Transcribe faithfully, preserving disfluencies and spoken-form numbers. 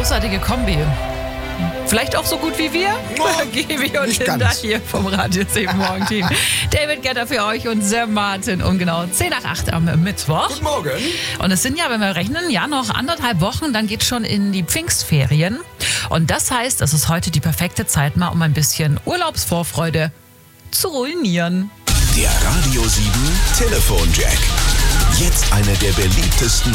großartige Kombi. Vielleicht auch so gut wie wir? Oh, Gibi und nicht Linda ganz. hier vom Radio sieben Morgen Team. David Getter für euch und Sir Martin um genau zehn nach acht am Mittwoch. Guten Morgen. Und es sind ja, wenn wir rechnen, ja noch anderthalb Wochen, dann geht schon in die Pfingstferien. Und das heißt, es ist heute die perfekte Zeit mal, um ein bisschen Urlaubsvorfreude zu ruinieren. Der Radio sieben Telefonjack. Jetzt einer der beliebtesten